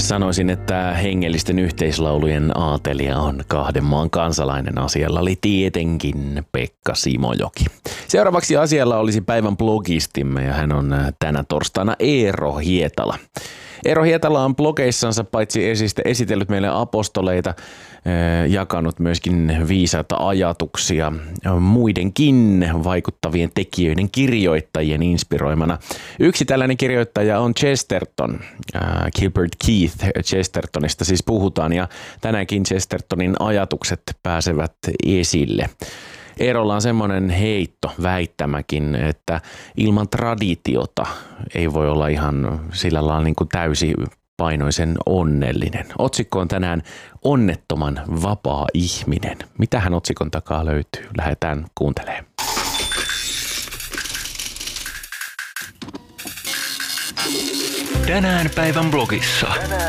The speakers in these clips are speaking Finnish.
Sanoisin, että hengellisten yhteislaulujen aatelija on kahden maan kansalainen. Asialla oli tietenkin Pekka Simojoki. Seuraavaksi asialla olisi päivän blogistimme ja hän on tänä torstaina Eero Hietala. Eero Hietala on blogeissansa paitsi esitellyt meille apostoleita, jakanut myöskin viisaita ajatuksia muidenkin vaikuttavien tekijöiden kirjoittajien inspiroimana. Yksi tällainen kirjoittaja on Chesterton, Gilbert Keith Chestertonista siis puhutaan ja tänäänkin Chestertonin ajatukset pääsevät esille. Eerolla on semmoinen väittämäkin, että ilman traditiota ei voi olla ihan sillä lailla niin kuin täysipainoisen onnellinen. Otsikko on tänään onnettoman vapaa ihminen. Mitähän otsikon takaa löytyy? Lähdetään kuuntelemaan. Tänään päivän blogissa.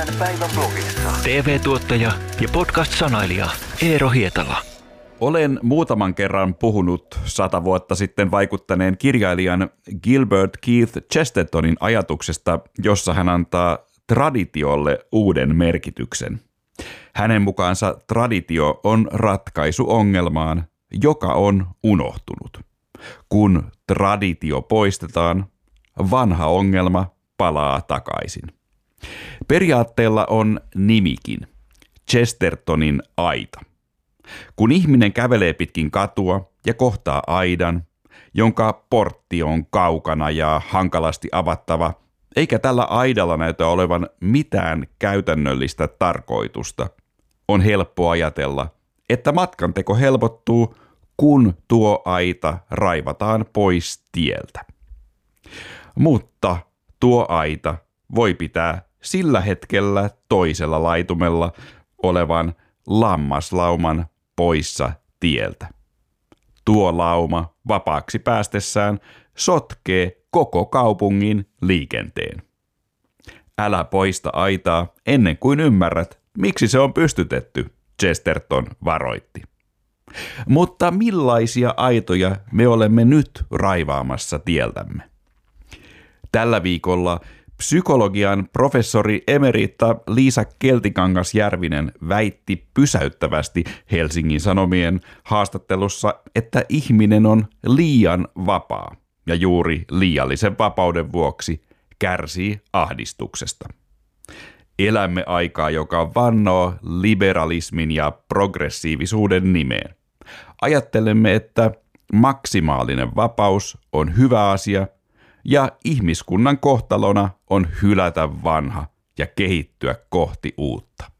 TV-tuottaja ja podcast-sanailija Eero Hietala. Olen muutaman kerran puhunut 100 vuotta sitten vaikuttaneen kirjailijan Gilbert Keith Chestertonin ajatuksesta, jossa hän antaa traditiolle uuden merkityksen. Hänen mukaansa traditio on ratkaisu ongelmaan, joka on unohtunut. Kun traditio poistetaan, vanha ongelma palaa takaisin. Periaatteella on nimikin, Chestertonin aita. Kun ihminen kävelee pitkin katua ja kohtaa aidan, jonka portti on kaukana ja hankalasti avattava, eikä tällä aidalla näytä olevan mitään käytännöllistä tarkoitusta, on helppo ajatella, että matkanteko helpottuu, kun tuo aita raivataan pois tieltä. Mutta tuo aita voi pitää sillä hetkellä toisella laitumella olevan lammaslauman poissa tieltä. Tuo lauma vapaaksi päästessään sotkee koko kaupungin liikenteen. Älä poista aitaa ennen kuin ymmärrät, miksi se on pystytetty, Chesterton varoitti. Mutta millaisia aitoja me olemme nyt raivaamassa tieltämme? Tällä viikolla psykologian professori emerita Liisa Keltikangas-Järvinen väitti pysäyttävästi Helsingin Sanomien haastattelussa, että ihminen on liian vapaa ja juuri liiallisen vapauden vuoksi kärsii ahdistuksesta. Elämme aikaa, joka vannoo liberalismin ja progressiivisuuden nimeen. Ajattelemme, että maksimaalinen vapaus on hyvä asia ja ihmiskunnan kohtalona on hylätä vanha ja kehittyä kohti uutta.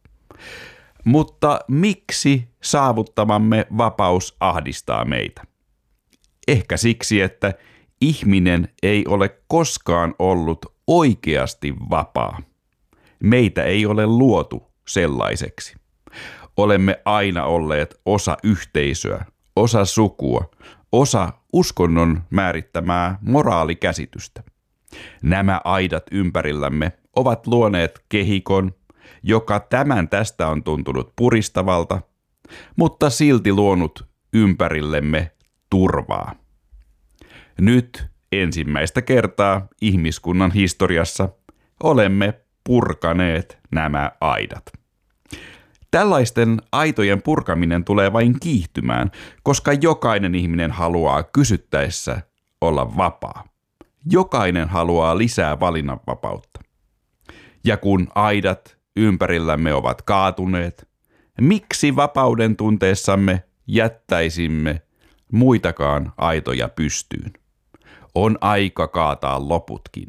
Mutta miksi saavuttamamme vapaus ahdistaa meitä? Ehkä siksi, että ihminen ei ole koskaan ollut oikeasti vapaa. Meitä ei ole luotu sellaiseksi. Olemme aina olleet osa yhteisöä, osa sukua, osa uskonnon määrittämää moraalikäsitystä. Nämä aidat ympärillämme ovat luoneet kehikon, joka tämän tästä on tuntunut puristavalta, mutta silti luonut ympärillemme turvaa. Nyt ensimmäistä kertaa ihmiskunnan historiassa olemme purkaneet nämä aidat. Tällaisten aitojen purkaminen tulee vain kiihtymään, koska jokainen ihminen haluaa kysyttäessä olla vapaa. Jokainen haluaa lisää valinnanvapautta. Ja kun aidat ympärillämme ovat kaatuneet, miksi vapauden tunteessamme jättäisimme muitakaan aitoja pystyyn? On aika kaataa loputkin.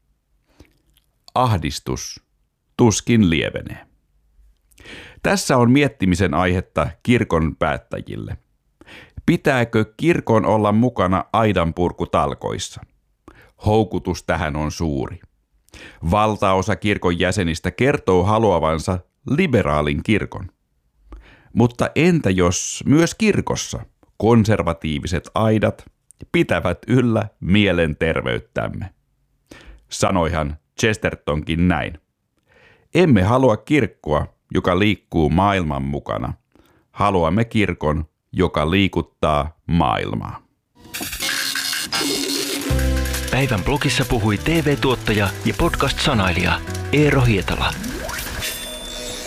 Ahdistus tuskin lievenee. Tässä on miettimisen aihetta kirkon päättäjille. Pitääkö kirkon olla mukana aidanpurkutalkoissa? Houkutus tähän on suuri. Valtaosa kirkon jäsenistä kertoo haluavansa liberaalin kirkon. Mutta entä jos myös kirkossa konservatiiviset aidat pitävät yllä mielenterveyttämme? Sanoihan Chestertonkin näin. Emme halua kirkkoa, joka liikkuu maailman mukana. Haluamme kirkon, joka liikuttaa maailmaa. Päivän blogissa puhui TV-tuottaja ja podcast-sanailija Eero Hietala.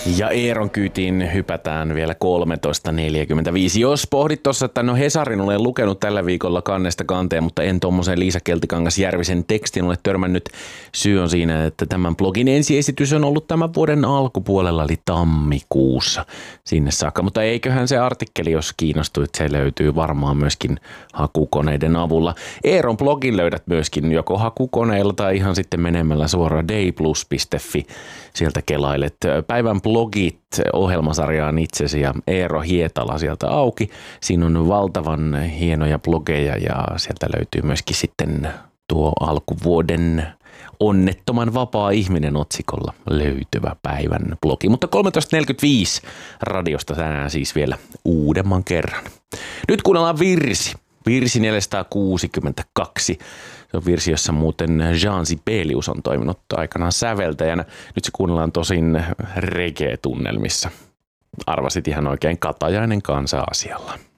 Ja Eeron kyytiin hypätään vielä 13.45. Jos pohdit tuossa, että no Hesarin olen lukenut tällä viikolla kannesta kanteen, mutta en tuommoisen Liisa Keltikangas-Järvisen tekstin ole törmännyt. Syy on siinä, että tämän blogin ensiesitys on ollut tämän vuoden alkupuolella, eli tammikuussa sinne saakka. Mutta eiköhän se artikkeli, jos kiinnostuit, se löytyy varmaan myöskin hakukoneiden avulla. Eeron blogin löydät myöskin joko hakukoneella tai ihan sitten menemällä suoraan dayplus.fi. Sieltä kelailet päivän blogit ohjelmasarjaan itsesi ja Eero Hietala sieltä auki. Siinä on valtavan hienoja blogeja ja sieltä löytyy myöskin sitten tuo alkuvuoden onnettoman vapaa ihminen otsikolla löytyvä päivän blogi. Mutta 13.45 radiosta tänään siis vielä uudemman kerran. Nyt kuunnellaan virsi. Virsi 462. Se on virsi, jossa muuten Jean Sibelius on toiminut aikanaan säveltäjänä. Nyt se kuunnellaan tosin reggae-tunnelmissa. Arvasit ihan oikein Katajainen kansa asialla.